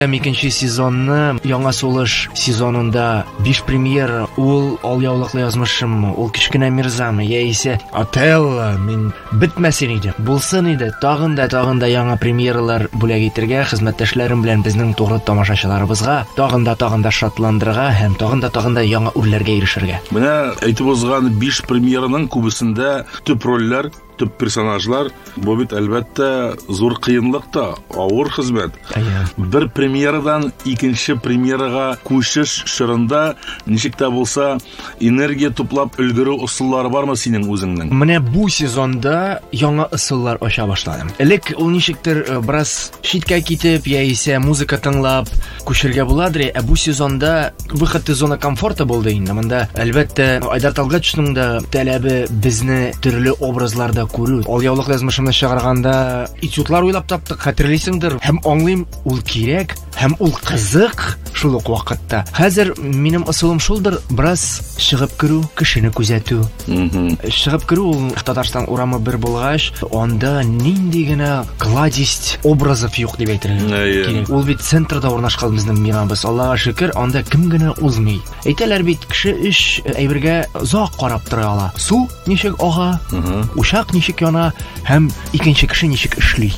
Икенче сезонны, яңа сулыш сезонында 5 премьера, ул алъяулыклы язмышым, ул кечкенә мирзамы, яисә Отелло, мин бетмәсен иде. Булсын иде, тагын да яңа премьералар бүләк итәргә, хезмәттәшләрем белән безнең тугры тамашачыларыбызга тагын да шатландырырга һәм тагын да яңа үрләргә ирешергә. Менә әйтеп узган 5 премьераның күбесендә төп рольләр, төп персонажлар, бу бит әлбәттә зур кыенлык та, авыр хезмәт. Бер премьерадан икенче премьерага күчеш шырында ничек тә булса энергия туплап өлгерү усуллары бармы синең үзеңнең? Менә бу сезонда яңа ысуллар аша башладым. Элек ул ничектер бераз читкә китеп, яисә музыка тыңлап күчергә буладыр, бу сезонда выход из зоны комфорта булды инде. Монда әлбәттә Айдар Талгатовның да таләбе безне төрле образларда күрү. Алъяулык язмышымны чыгарганда этюдлар уйлап таптык, хәтерлисеңдер, һәм аңлыйм, ул кирәк, һәм ул кызык шул ук вакытта. Хәзер минем ысулым шулдыр, бераз чыгып керү, кешене күзәтү. Чыгып керү, ул Татарстан урамы бер булгач, анда нинди генә кладезь образов юк дип әйтергә кирәк. Ул бит центрда урнашкан безнең минабыз. Аллага шөкер, анда кем генә узмый. Әйтәләр бит, кеше эш әйбергә зак карап тора ала. Су ничек ага, учак ничек яна, һәм икенче кеше ничек эшли.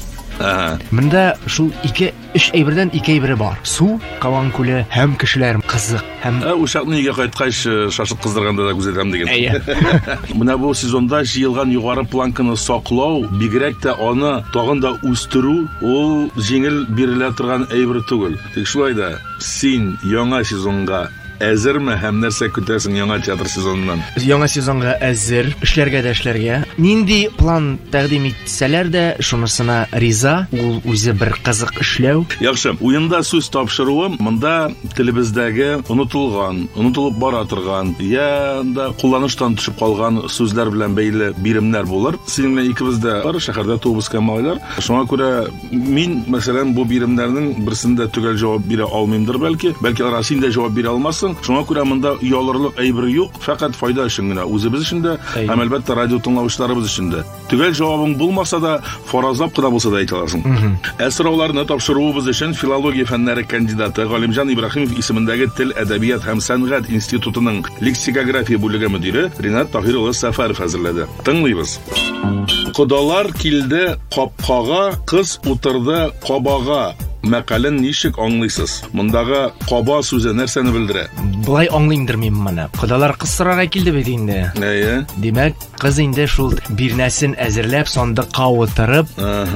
Монда шул 2-3 әйбердән 2 әйбере бар. Су, Каван күле һәм кешеләр кызык. Һәм учакны нигә кайткач шашып кыздырганда да күзәтәм дигән. Менә бу сезонда җыелган югары планканы саклау, бигрәк тә аны тагын да үстерү, ул җиңел бирелә торган әйбер түгел. Тик шулай да син яңа сезонга әзерме һәм нәрсә көтәсең яңа театр сезоныннан? Яңа сезонга әзер, эшләргә. Нинди план тәкъдим итсәләр дә, шунысына риза. Ул үзе бер кызык эшләү. Яхшы, уенда сүз тапшыруым, монда телебездәге унутылып бара торган, да кулланыштан төшеп калган сүзләр белән бәйле биремнәр булыр. Синең белән икебез дә бар шәһәрдә туып-үскән малайлар. Шуңа күрә мин, мәсәлән, бу биремнәрнең берсендә төгәл җавап бирә алмыймдыр бәлки. Бәлки алар син дә җавап бирә алмассың. Шуңа күрә монда ялырлык әйбер юк, фақат файда өчен генә. Үзебез өчен дә, һәм әлбәттә радио тыңлаучыларыбыз өчен дә. Төгәл җавабың булмаса да, фаразлап кына булса да әйтә аласың. Сорауларны тапшыруыбыз өчен филология фәннәре кандидаты Галимҗан Ибраһимов исемендәге Тел, әдәбият һәм сәнгать институтының лексикография бүлеге мөдире Ринат Таһир улы Сәфәров әзерләде. Тыңлыйбыз. Кодалар килде капкага, кыз утырды кабага. Мәкален ничек аңлыйсыз? Мондагы каба сүзе нәрсәне белдерә? Булай аңлыймдыр мин моны. Кодалар кыз сорарга килде бит инде. Димәк, кыз инде шул бирнәсен әзерләп, сандыкка утырып,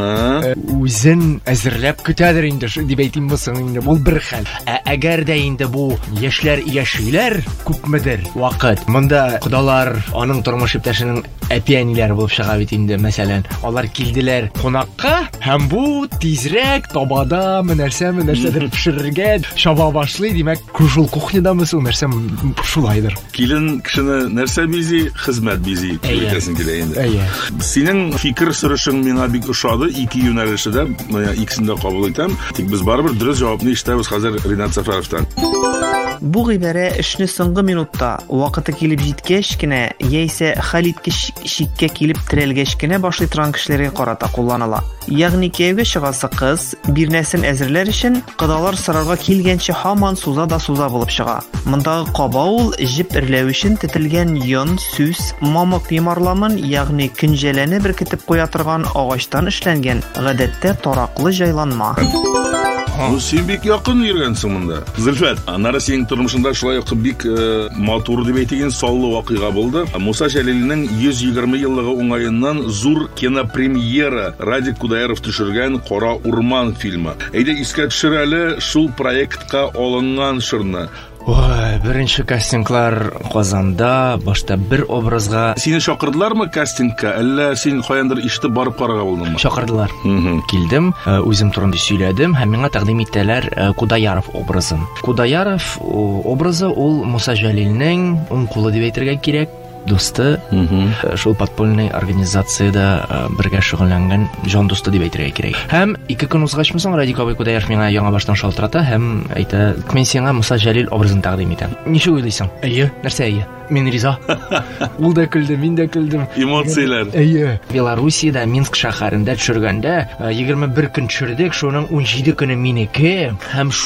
үзен әзерләп көтәдер инде, дип әйтим булсын инде. Бу бер хәл. Әгәр дә инде бу яшьләр күпмедер вакыт. Монда кодалар аның тормыш иптәшенең әпиәниләре булып чыга бит инде, мәсәлән. Алар килделәр кунакка, һәм бу тизрәк табада нәрсәдер пешерергә чаба башлый, димәк, шул кухнядамы шул нәрсә шулайдыр. Килен кешене нәрсә бизи, хезмәт бизи, әйтәсең килә инде. Синең фикер сөрышең миңа бик ошады, 2 юнәлештә, икесен дә кабул итәм. Тик без барыбер дөрес җавапны ишетәбез хәзер Ринат Сәфәровтан. Бу гыйбарә эшне соңгы минутта, вакыты килеп җиткәч кенә, яисә хәл иткеч чиккә килеп терәлгәч кенә башлый торган кешеләргә карата кулланыла. Ягъни кияүгә чыгасы кыз бирнәсен әзерләр өчен кодалар сорарга килгәнче һаман суза булып чыга. Мондагы каба ул җеп эрләү өчен тетелгән йон, сүз, мамык йомарламын, ягъни көнҗәләне беркетеп куя торган агачтан эшләнгән, гадәттә тараклы җайланма. Син бик якын йөргәнсең монда. Зөлфәт, аннары синең тормышында шулай ук бик матур дип әйтегән саллы вакыйга булды. Муса Җәлилнең 120 еллыгы уңаеннан зур кинопремьера Радик Кудаеров төшергән Кара урман фильмы. Әйдә искә төшер әле шул проектка алынган шырны. Беренче кастинглар Казанда, башта бер образга. Сине чакырдылармы кастингка, әллә син каяндыр ишетеп барып карарга булдыңмы? Чакырдылар. Килдем, үзем турында сөйләдем һәм миңа тәкъдим иттеләр Кудаяров образын. Кудаяров образы ул Муса Җәлилнең уң кулы дип әйтергә кирәк. дусты, шул подпольный организациядә бергә шөгыльләнгән җан дусты дип әйтергә кирәк. Һәм 2 көн узгачмы соң Радик абый Кудаев миңа яңа баштан шалтырата һәм әйтә, мен сиңа Муса Җәлил образын тәкъдим итәм. Ничек уйлыйсың? Әйе, нәрсә әйе? Мин риза. Ул да көлде, мин дә көлдем. Эмоциялар. Әйе. Белоруссиядә Минск шәһәрендә төшергәндә 21 көн төшердек, шуның 17 көне минеке һәм